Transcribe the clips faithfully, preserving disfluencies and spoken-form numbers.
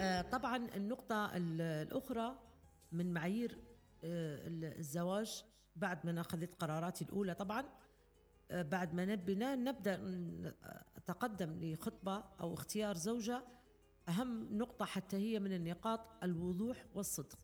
طبعا النقطة الأخرى من معايير الزواج بعد ما أخذت قراراتي الأولى، طبعا بعد ما نبنا نبدأ نتقدم لخطبة أو اختيار زوجة، أهم نقطة حتى هي من النقاط الوضوح والصدق،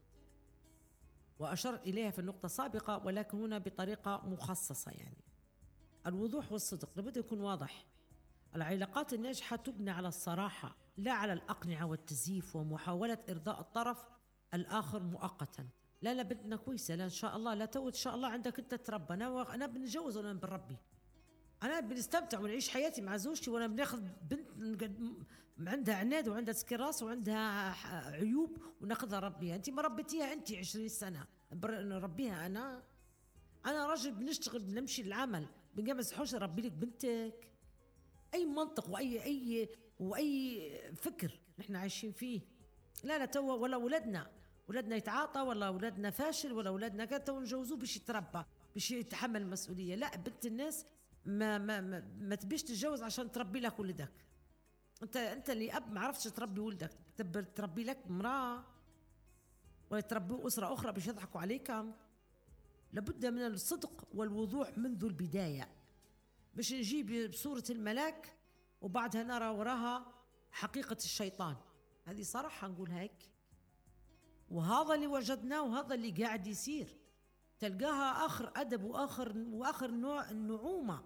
وأشرت إليها في النقطة السابقة ولكن هنا بطريقة مخصصة. يعني الوضوح والصدق لابد يكون واضح. العلاقات الناجحة تبنى على الصراحة لا على الأقنعة والتزييف ومحاولة إرضاء الطرف الآخر مؤقتا. لا لا بنتنا كويسة، لا إن شاء الله، لا تو إن شاء الله عندك أنت تربى، أنا أنا بنتجوز وأنا بنربي، أنا بنستمتع ونعيش حياتي مع زوجتي وأنا بناخذ بنت عندها عناد وعندها سكراس وعندها عيوب وناخذها ربيها. أنت ما ربيتيها أنت عشرين سنة، نربيها أنا أنا راجل بنشتغل بنمشي العمل بنجمس حوش ربي لك بنتك. أي منطق وأي أي وأي فكر نحن عايشين فيه. لا لا تو ولا ولدنا ولدنا يتعاطى ولا ولدنا فاشل ولا ولدنا كذا ونجوزوه باش يتربى باش يتحمل المسؤولية. لا، بنت الناس ما ما ما, ما تبيش تتجوز عشان تربي لك ولدك. انت انت اللي اب ما عرفتش تربي ولدك، تبر تربي لك امرأة ولا تربي أسرة أخرى باش يضحكوا عليك. لابد من الصدق والوضوح منذ البداية باش نجيب بصورة الملاك وبعدها نرى وراها حقيقة الشيطان. هذه صراحة نقول هيك، وهذا اللي وجدناه وهذا اللي قاعد يصير. تلقاها آخر أدب وآخر وآخر نوع النعومة،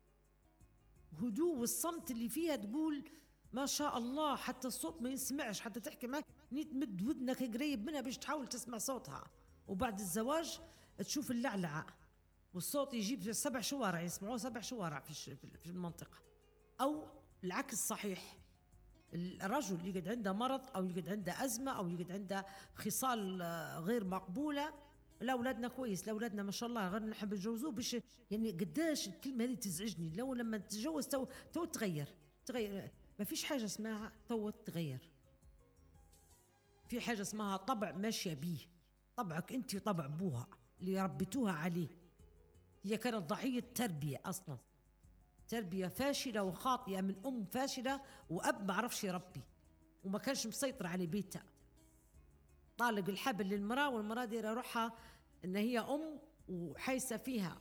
هدوء والصمت اللي فيها تقول ما شاء الله، حتى الصوت ما يسمعش، حتى تحكي معك نيت مد ودنك قريب منها باش تحاول تسمع صوتها. وبعد الزواج تشوف اللعلعة والصوت يجيب سبع شوارع، يسمعوه سبع شوارع في في المنطقة. أو العكس صحيح، الرجل يقعد عنده مرض أو يقعد عنده أزمة أو يقعد عنده خصال غير مقبولة، لا أولادنا كويس، لا أولادنا ما شاء الله غير نحب نجوزوه باش. يعني قداش الكلمة هذه تزعجني. لو لما تتجوز تو تو تغير تغير ما فيش حاجة اسمها تو تغير، في حاجة اسمها طبع ماشية بيه، طبعك أنت وطبع بوها اللي ربيتوها عليه. هي كانت ضحية تربية أصلا، تربية فاشلة وخاطئة من أم فاشلة وأب ما عرفش يربي وما كانش مسيطر على بيتها. طالق الحبل للمرأة والمرأة دير روحها إن هي أم وحيسة فيها،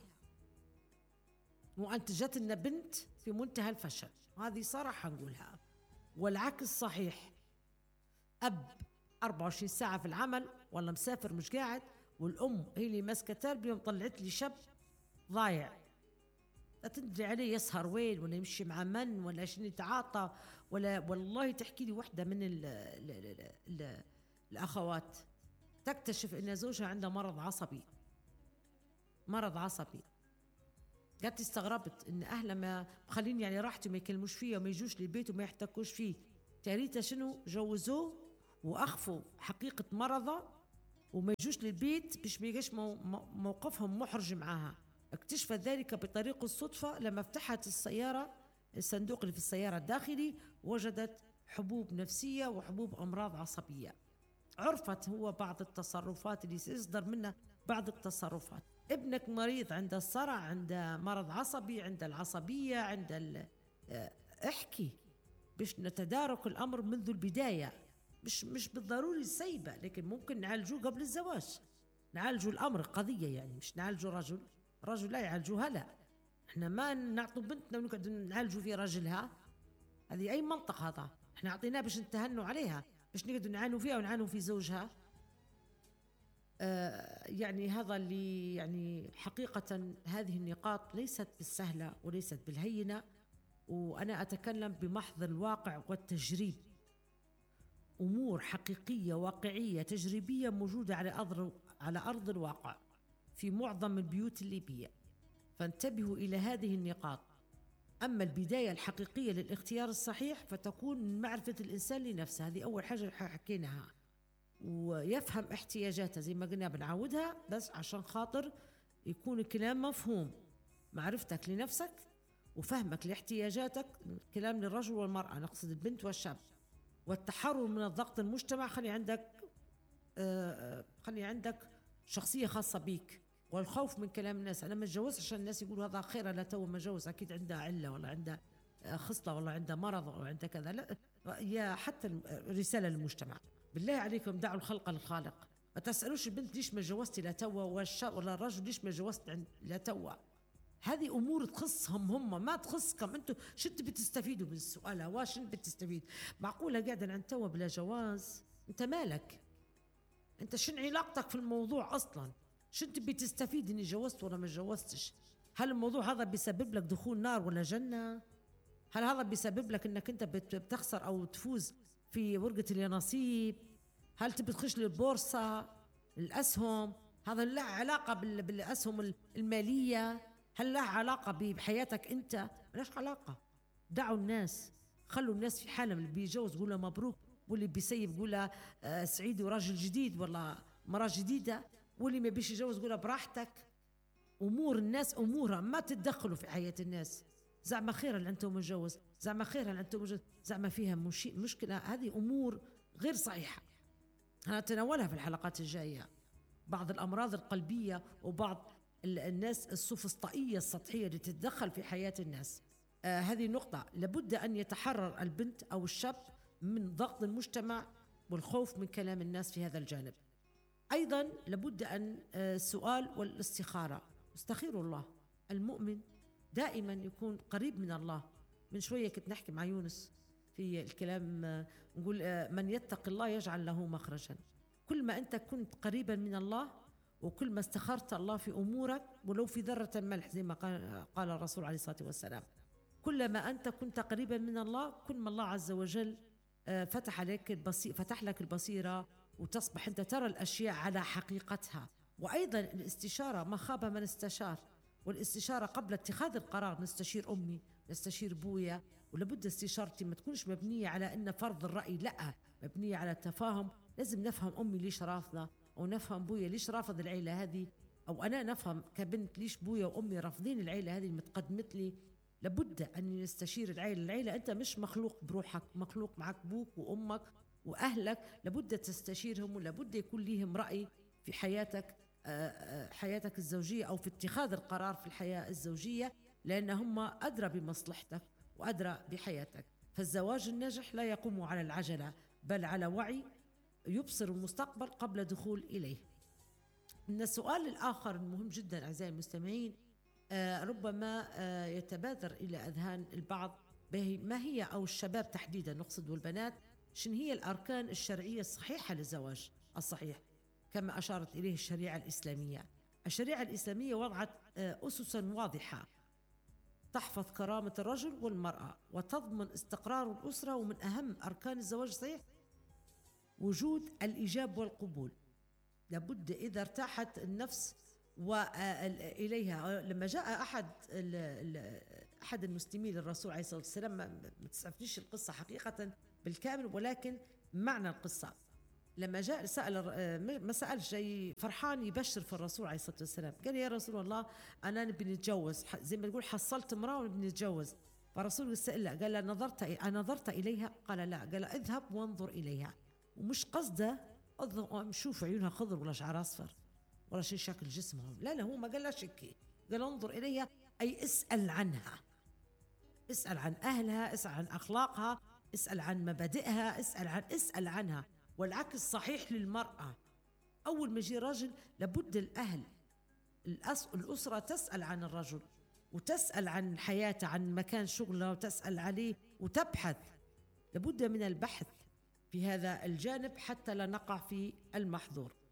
وأنتجت لنا بنت في منتهى الفشل. هذه صراحة نقولها. والعكس صحيح، أب أربعة وعشرين ساعة في العمل ولا مسافر مش قاعد، والأم هي اللي ماسكة تربية وطلعت لي شاب ضايع، لا تدري عليه يسهر وين ولا يمشي مع من ولا شنو يتعاطى ولا. والله تحكي لي واحدة من ال ال ال ال الأخوات تكتشف إن زوجها عنده مرض عصبي، مرض عصبي. قالت استغربت إن أهله ما مخلين يعني راحتي ما يكلموش فيه وما يجوش للبيت وما يحتكوش فيه. تاريتا شنو جوزوه وأخفوا حقيقة مرضه وما يجوش للبيت باش ما يجيش موقفهم محرج معها. اكتشفت ذلك بطريق الصدفة لما فتحت السيارة، الصندوق اللي في السيارة الداخلي، وجدت حبوب نفسية وحبوب أمراض عصبية. عرفت هو بعض التصرفات اللي يصدر منها بعض التصرفات. ابنك مريض، عنده الصرع، عنده مرض عصبي، عنده العصبية، عنده احكي باش نتدارك الأمر منذ البداية. مش مش بالضروري السيبة، لكن ممكن نعالجوه قبل الزواج، نعالجوا الأمر قضية، يعني مش نعالجوا رجل رجل لا يعالجوها. لا، احنا ما نعطوا بنتنا ونقعد نعالجوا في رجلها، هذه أي منطق هذا؟ احنا عطيناه باش نتهنوا عليها، باش نقعد نعانوا فيها ونعانوا في زوجها. آه يعني هذا اللي يعني حقيقة هذه النقاط ليست بالسهلة وليست بالهينة، وأنا أتكلم بمحض الواقع والتجريب، أمور حقيقية واقعية تجريبية موجودة على أرض على أرض الواقع في معظم البيوت الليبية. فانتبهوا إلى هذه النقاط. أما البداية الحقيقية للاختيار الصحيح فتكون من معرفة الإنسان لنفسه، هذه أول حاجة حكيناها، ويفهم احتياجاته زي ما قلنا بنعودها بس عشان خاطر يكون الكلام مفهوم. معرفتك لنفسك وفهمك لاحتياجاتك، كلام للرجل والمرأة، نقصد البنت والشاب، والتحرر من الضغط المجتمع. خلي عندك آه خلي عندك شخصية خاصة بيك، والخوف من كلام الناس. أنا ما اتجوزش عشان الناس يقولوا هذا خير، لا تو ما جوز أكيد عندها علة ولا عندها خصلة ولا عندها مرض ولا عندها كذا. لا، يا حتى الم- رسالة للمجتمع، بالله عليكم دعوا الخلق للخالق. ما تسألوش البنت ليش ما جوزتي لا توا، والشاب ولا الرجل ليش ما جوزت عند- لا توا. هذه امور تخصهم هم، ما تخصكم انتم. شو انتوا بتستفيدوا من السؤال؟ واش انت بتستفيد؟ معقوله قاعده عند توا بلا جواز؟ انت مالك؟ انت شن علاقتك في الموضوع اصلا؟ شو انت بتستفيد اني جوزت ولا ما جوزتش؟ هل الموضوع هذا بيسبب لك دخول نار ولا جنه؟ هل هذا بيسبب لك انك انت بت- بتخسر او تفوز في ورقه اليانصيب؟ هل تبي تخش للبورصه، الاسهم؟ هذا له علاقه بال- بالاسهم الماليه؟ هل له علاقه بحياتك انت؟ ملاش علاقه. دعوا الناس، خلوا الناس في حالهم. اللي بيجوز قول له مبروك، واللي بيسيب قول له آه، سعيد وراجل جديد ولا مراه جديده، واللي ما بيش يجوز قول له براحتك. امور الناس امورها، ما تتدخلوا في حياه الناس. زعما خير اللي انتم متجوز، زعما خير اللي انتم متجوز، زعما فيها مشي مشكله. هذه امور غير صحيحه، هنتناولها في الحلقات الجايه. بعض الامراض القلبيه وبعض ال- الناس السوفسطائيه السطحيه اللي تتدخل في حياه الناس. آه هذه نقطه لابد ان يتحرر البنت او الشاب من ضغط المجتمع والخوف من كلام الناس في هذا الجانب. أيضا لابد أن آه، السؤال والاستخارة. استخيروا الله. المؤمن دائما يكون قريب من الله. من شوية كنت نحكي مع يونس في الكلام، آه، نقول آه، من يتق الله يجعل له مخرجا. كل ما أنت كنت قريبا من الله، وكل ما استخرت الله في أمورك ولو في ذرة ملح، زي ما قال قال الرسول عليه الصلاة والسلام، كلما أنت كنت قريبا من الله كل ما الله عز وجل آه، فتح عليك البصير، فتح لك البصيرة، وتصبح أنت ترى الأشياء على حقيقتها. وأيضا الاستشارة، ما خاب من استشار. والاستشارة قبل اتخاذ القرار نستشير أمي، نستشير بويا. ولابد استشارتي ما تكونش مبنية على أن فرض الرأي، لا، مبنية على التفاهم. لازم نفهم أمي ليش رافضة، أو نفهم بويا ليش رافض العيلة هذه، أو أنا نفهم كبنت ليش بويا وأمي رافضين العيلة هذه المتقدمت لي. لابد أن نستشير العيلة. العيلة أنت مش مخلوق بروحك، مخلوق معك بوك وأمك وأهلك، لابد تستشيرهم، ولابد يكون لهم رأي في حياتك، آه، آه، حياتك الزوجية، أو في اتخاذ القرار في الحياة الزوجية، لأن هم أدرى بمصلحتك وأدرى بحياتك. فالزواج الناجح لا يقوم على العجلة، بل على وعي يبصر المستقبل قبل دخول إليه. من السؤال الآخر المهم جدا أعزائي المستمعين، آه، ربما آه، يتبادر إلى أذهان البعض، به- ما هي، أو الشباب تحديدا نقصد والبنات، شن هي الأركان الشرعية الصحيحة للزواج الصحيح كما أشارت إليه الشريعة الإسلامية. الشريعة الإسلامية وضعت آه، أسسا واضحة تحفظ كرامة الرجل والمرأة وتضمن استقرار الأسرة. ومن أهم أركان الزواج الصحيح وجود الإيجاب والقبول. لابد إذا ارتاحت النفس وإليها. لما جاء أحد ال- ال- أحد المسلمين للرسول عليه الصلاة والسلام، ما ما تسعفنيش القصة حقيقة بالكامل، ولكن معنى القصة، لما جاء سأل الر- ما سألش، جاي فرحان يبشر في الرسول عليه الصلاة والسلام، قال يا رسول الله أنا نبي نتجوز، ح- زي ما تقول حصلت امرأة ونبي نتجوز. فالرسول سأل، قال له نظرت إ- أنظرت إليها؟ قال لا. قال اذهب وانظر إليها. ومش قصده اضرب شوف عيونها خضر ولا شعرها اصفر ولا شيء شكل جسمهم، لا لا، هو ما قالش هيك، قال انظر اليها، اي اسال عنها، اسال عن اهلها، اسال عن اخلاقها، اسال عن مبادئها، اسال عن اسال عنها. والعكس صحيح للمراه. اول ما يجي راجل لابد الاهل، الأس... الاسره تسال عن الرجل، وتسال عن حياته، عن مكان شغله، وتسال عليه وتبحث. لابد من البحث في هذا الجانب حتى لا نقع في المحظور.